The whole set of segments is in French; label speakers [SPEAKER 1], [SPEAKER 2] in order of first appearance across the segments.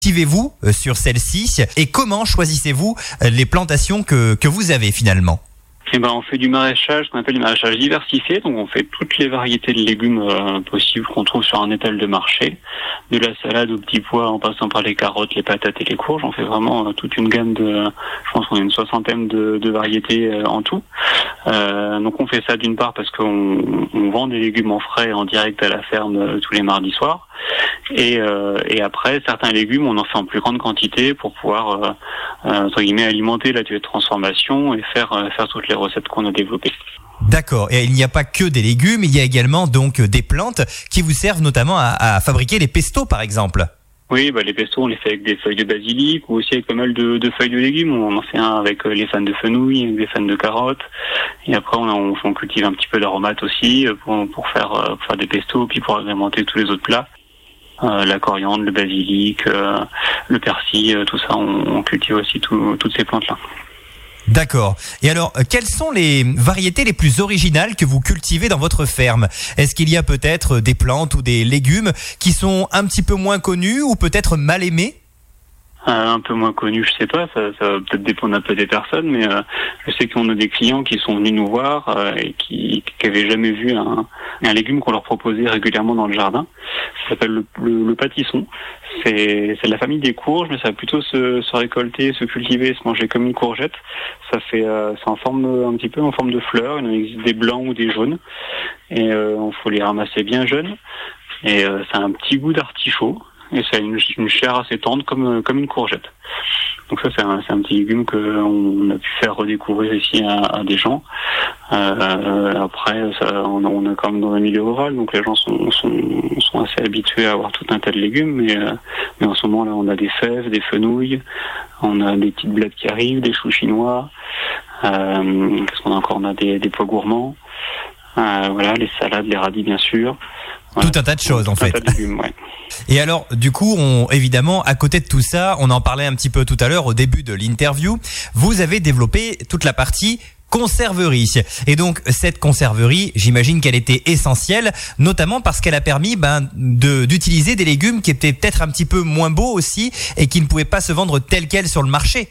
[SPEAKER 1] Cultivez-vous sur celle-ci et comment choisissez-vous les plantations que vous avez finalement?
[SPEAKER 2] On fait du maraîchage, ce qu'on appelle du maraîchage diversifié. Donc, on fait toutes les variétés de légumes possibles qu'on trouve sur un étal de marché, de la salade aux petits pois, en passant par les carottes, les patates et les courges. On fait vraiment toute une gamme je pense qu'on a une 60aine de variétés en tout. Donc, on fait ça d'une part parce qu'on vend des légumes en frais en direct à la ferme tous les mardis soirs. Et après, certains légumes, on en fait en plus grande quantité pour pouvoir, entre guillemets, alimenter l'atelier de transformation et faire toutes les recettes qu'on a développées.
[SPEAKER 1] D'accord. Et il n'y a pas que des légumes, il y a également donc des plantes qui vous servent notamment à fabriquer les pestos, par exemple.
[SPEAKER 2] Oui, les pestos, on les fait avec des feuilles de basilic ou aussi avec pas mal de feuilles de légumes. On en fait un avec les fans de fenouil, avec des fans de carottes. Et après, on cultive un petit peu d'aromates aussi pour faire des pestos, puis pour agrémenter tous les autres plats. La coriandre, le basilic, le persil, tout ça, on cultive aussi toutes ces plantes-là.
[SPEAKER 1] D'accord. Et alors, quelles sont les variétés les plus originales que vous cultivez dans votre ferme? Est-ce qu'il y a peut-être des plantes ou des légumes qui sont un petit peu moins connus ou peut-être mal aimés?
[SPEAKER 2] Un peu moins connu, je sais pas, ça va peut-être dépendre un peu des personnes, mais je sais qu'on a des clients qui sont venus nous voir et qui avaient jamais vu un légume qu'on leur proposait régulièrement dans le jardin. Ça s'appelle le pâtisson. C'est de la famille des courges, mais ça va plutôt se récolter, se cultiver, se manger comme une courgette. C'est en forme un petit peu en forme de fleurs. Il en existe des blancs ou des jaunes, et il faut les ramasser bien jeunes. Et ça a un petit goût d'artichaut. Et ça a une chair assez tendre comme une courgette. Donc ça, c'est un petit légume qu'on a pu faire redécouvrir ici à des gens. Après, on est quand même dans un milieu rural, donc les gens sont assez habitués à avoir tout un tas de légumes. Mais en ce moment là, on a des fèves, des fenouils, on a des petites blettes qui arrivent, des choux chinois. Qu'est-ce qu'on a encore? On a des pois gourmands. Les salades, les radis bien sûr.
[SPEAKER 1] Tout un tas de choses en fait.
[SPEAKER 2] Tout un tas de légumes, ouais.
[SPEAKER 1] Et alors, du coup, évidemment, à côté de tout ça, on en parlait un petit peu tout à l'heure au début de l'interview, vous avez développé toute la partie conserverie. Et donc, cette conserverie, j'imagine qu'elle était essentielle, notamment parce qu'elle a permis d'utiliser des légumes qui étaient peut-être un petit peu moins beaux aussi et qui ne pouvaient pas se vendre tels quels sur le marché.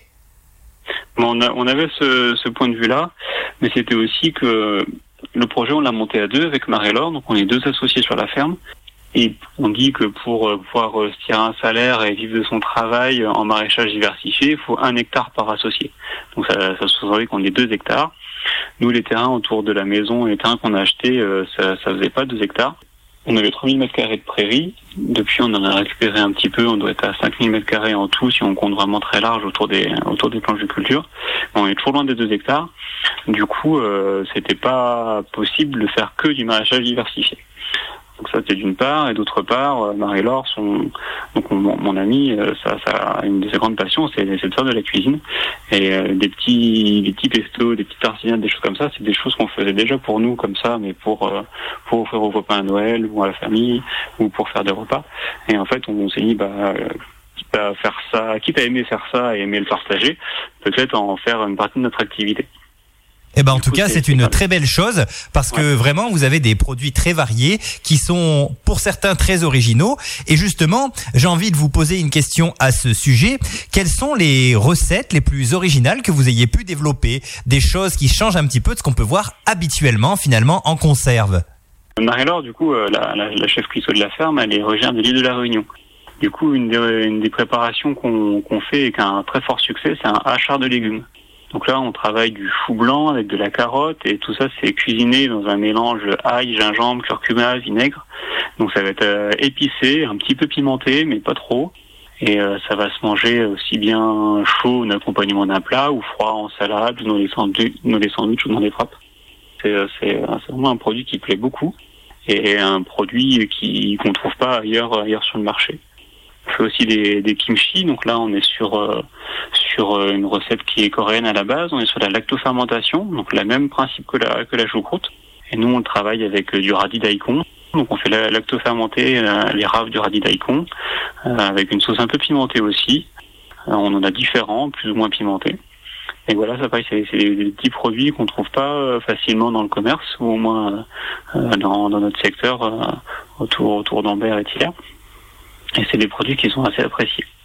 [SPEAKER 2] On avait ce point de vue-là, mais c'était aussi que le projet, on l'a monté à deux avec Marie-Laure, donc on est deux associés sur la ferme. Et on dit que pour pouvoir se tirer un salaire et vivre de son travail en maraîchage diversifié, il faut 1 hectare par associé. Donc ça sous-entend qu'on ait 2 hectares. Nous, les terrains autour de la maison et les terrains qu'on a achetés, ça faisait pas 2 hectares. On avait 3000 mètres carrés de prairies. Depuis, on en a récupéré un petit peu. On doit être à 5000 mètres carrés en tout si on compte vraiment très large autour des planches de culture. On est toujours loin des 2 hectares. Du coup, c'était pas possible de faire que du maraîchage diversifié. Donc ça, c'est d'une part, et d'autre part, Marie-Laure, mon amie, ça, une de ses grandes passions, c'est de faire de la cuisine. Et des petits pestos, des petites tartinades, des choses comme ça, c'est des choses qu'on faisait déjà pour nous, comme ça, mais pour offrir aux copains à Noël ou à la famille, ou pour faire des repas. Et en fait, on s'est dit, quitte à aimer faire ça et aimer le partager, peut-être en faire une partie de notre activité.
[SPEAKER 1] En tout cas, c'est une très belle chose parce que vraiment, vous avez des produits très variés qui sont pour certains très originaux. Et justement, j'ai envie de vous poser une question à ce sujet. Quelles sont les recettes les plus originales que vous ayez pu développer? Des choses qui changent un petit peu de ce qu'on peut voir habituellement finalement en conserve.
[SPEAKER 2] Marie-Laure, du coup, la chef cuistot de la ferme, elle est originaire de l'île de la Réunion. Du coup, une des préparations qu'on fait et qui a un très fort succès, c'est un hachard de légumes. Donc là, on travaille du chou blanc avec de la carotte et tout ça, c'est cuisiné dans un mélange ail, gingembre, curcuma, vinaigre. Donc ça va être épicé, un petit peu pimenté, mais pas trop. Et ça va se manger aussi bien chaud en accompagnement d'un plat ou froid en salade, ou dans les sandwichs ou dans des frappes. C'est vraiment un produit qui plaît beaucoup et un produit qu'on trouve pas ailleurs sur le marché. On fait aussi des kimchi, donc là on est sur une recette qui est coréenne à la base, on est sur la lactofermentation, donc le même principe que la choucroute. Et nous on travaille avec du radis daikon, donc on fait la lactofermenter les raves du radis daikon, avec une sauce un peu pimentée aussi. On en a différents, plus ou moins pimentés. Et voilà, ça pareil, c'est des petits produits qu'on trouve pas facilement dans le commerce, ou au moins dans notre secteur, autour d'Ambert et Thiers. Et c'est des produits qui sont assez appréciés.